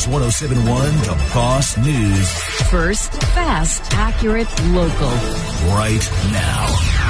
News 107.1 The Boss News. First, fast, accurate, local. Right now.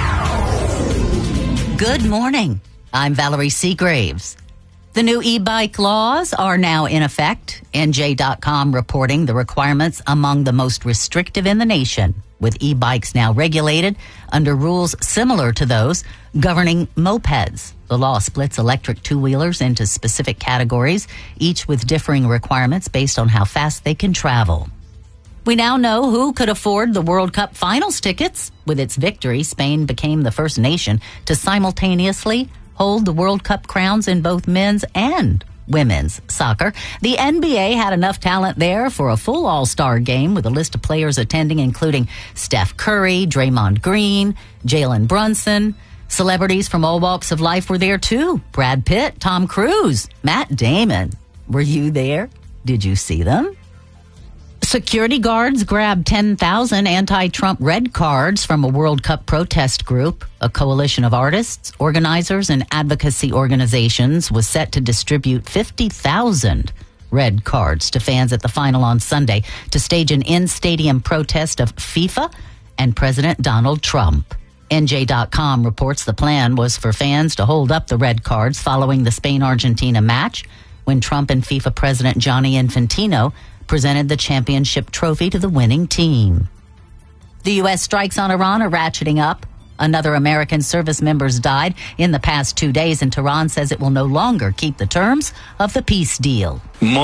Good morning. I'm Valerie Seagraves. The new e-bike laws are now in effect. NJ.com reporting the requirements among the most restrictive in the nation, with e-bikes now regulated under rules similar to those governing mopeds. The law splits electric two-wheelers into specific categories, each with differing requirements based on how fast they can travel. We now know who could afford the World Cup finals tickets. With its victory, Spain became the first nation to simultaneously hold the World Cup crowns in both men's and women's soccer. The NBA had enough talent there for a full all-star game with a list of players attending, including Steph Curry, Draymond Green, Jalen Brunson. Celebrities from all walks of life were there too. Brad Pitt, Tom Cruise, Matt Damon. Were you there? Did you see them? Security guards grabbed 10,000 anti-Trump red cards from a World Cup protest group. A coalition of artists, organizers, and advocacy organizations was set to distribute 50,000 red cards to fans at the final on Sunday to stage an in-stadium protest of FIFA and President Donald Trump. NJ.com reports the plan was for fans to hold up the red cards following the Spain-Argentina match when Trump and FIFA President Gianni Infantino presented the championship trophy to the winning team. The U.S. strikes on Iran are ratcheting up. Another American service members died in the past 2 days, and Tehran says it will no longer keep the terms of the peace deal.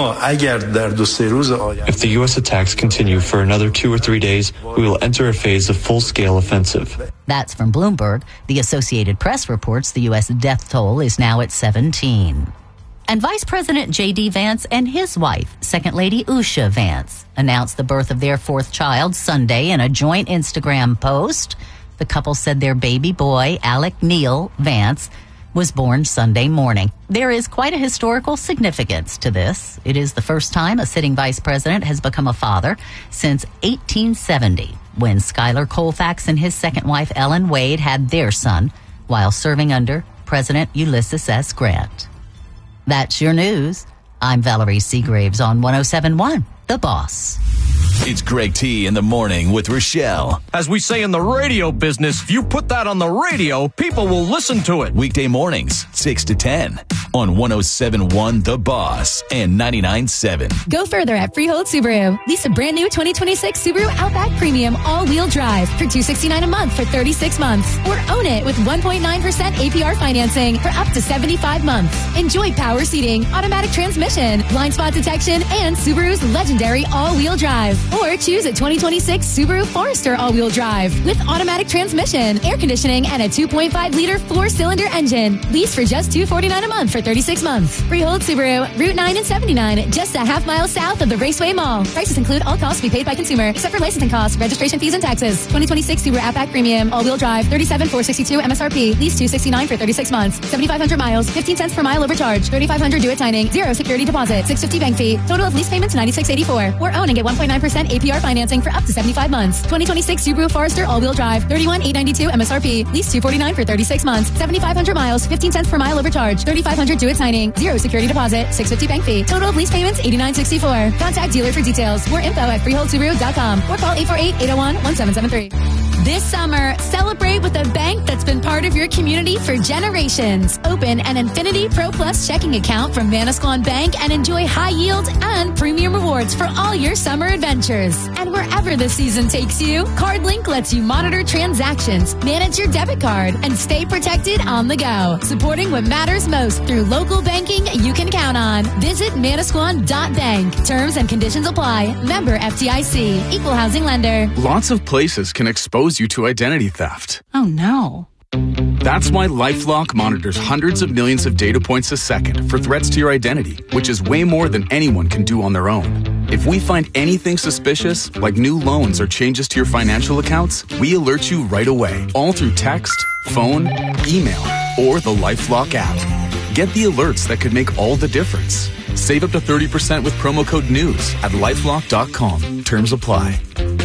If the U.S. attacks continue for another 2 or 3 days, we will enter a phase of full-scale offensive. That's from Bloomberg. The Associated Press reports the U.S. death toll is now at 17. And Vice President J.D. Vance and his wife, Second Lady Usha Vance, announced the birth of their fourth child Sunday in a joint Instagram post. The couple said their baby boy, Alec Neil Vance, was born Sunday morning. There is quite a historical significance to this. It is the first time a sitting vice president has become a father since 1870, when Schuyler Colfax and his second wife, Ellen Wade, had their son while serving under President Ulysses S. Grant. That's your news. I'm Valerie Seagraves on 107.1 The Boss. It's Greg T in the morning with Rochelle. As we say in the radio business, if you put that on the radio, people will listen to it. Weekday mornings, 6 to 10 on 107.1 The Boss and 99.7. Go further at Freehold Subaru. Lease a brand new 2026 Subaru Outback Premium all-wheel drive for $269 a month for 36 months. Or own it with 1.9% APR financing for up to 75 months. Enjoy power seating, automatic transmission, blind spot detection, and Subaru's legendary all-wheel drive. Or choose a 2026 Subaru Forester all-wheel drive with automatic transmission, air conditioning, and a 2.5-liter 4-cylinder engine. Lease for just $249 a month for 36 months. Freehold Subaru, Route 9 and 79, just a half-mile south of the Raceway Mall. Prices include all costs to be paid by consumer, except for licensing costs, registration fees, and taxes. 2026 Subaru Outback Premium, all-wheel drive, $37,462 MSRP. Lease $269 for 36 months. 7,500 miles, 15 cents per mile overcharge. 3,500 due at signing. 0 security deposit. $650 bank fee. Total of lease payments $96.84. Or own and get 1.9% APR financing for up to 75 months. 2026 Subaru Forester all-wheel drive, $31,892 MSRP. Lease $249 for 36 months. 7,500 miles, 15 cents per mile overcharge. 3,500 due at signing. 0 security deposit. $650 bank fee. Total of lease payments $89.64. Contact dealer for details. More info at freeholdsubaru.com or call 848-801-1773. This summer, celebrate with a bank that's been part of your community for generations. Open an Infinity Pro Plus checking account from Manasquan Bank and enjoy high yield and premium rewards for all your summer adventures. And wherever the season takes you, CardLink lets you monitor transactions, manage your debit card, and stay protected on the go. Supporting what matters most through local banking you can count on. Visit manasquan.bank. Terms and conditions apply. Member FDIC. Equal housing lender. Lots of places can expose you to identity theft. Oh, no. That's why LifeLock monitors hundreds of millions of data points a second for threats to your identity, which is way more than anyone can do on their own. If we find anything suspicious, like new loans or changes to your financial accounts, we alert you right away, all through text, phone, email, or the LifeLock app. Get the alerts that could make all the difference. Save up to 30% with promo code NEWS at LifeLock.com. Terms apply.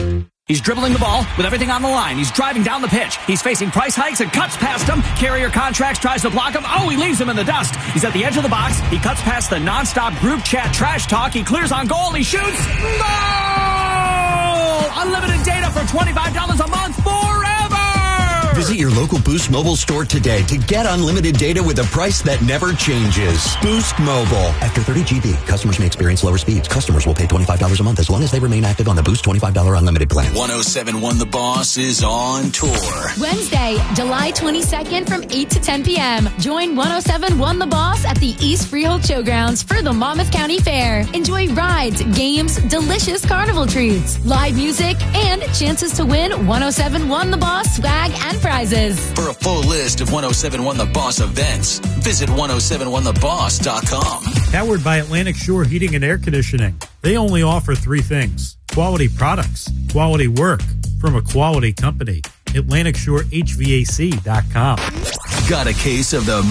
He's dribbling the ball with everything on the line. He's driving down the pitch. He's facing price hikes and cuts past him. Carrier Contracts tries to block him. Oh, he leaves him in the dust. He's at the edge of the box. He cuts past the nonstop group chat trash talk. He clears on goal. He shoots. Goal! Unlimited data for $25 a month forever! Visit your local Boost Mobile store today to get unlimited data with a price that never changes. Boost Mobile. After 30 GB, customers may experience lower speeds. Customers will pay $25 a month as long as they remain active on the Boost $25 unlimited plan. 107.1 The Boss is on tour. Wednesday, July 22nd from 8 to 10 p.m. Join 107.1 The Boss at the East Freehold Showgrounds for the Monmouth County Fair. Enjoy rides, games, delicious carnival treats, live music, and chances to win 107.1 The Boss swag and prizes. For a full list of 107.1 The Boss events, visit 1071theboss.com. Powered by Atlantic Shore Heating and Air Conditioning. They only offer three things: quality products, quality work from a quality company. AtlanticShoreHVAC.com. Got a case of the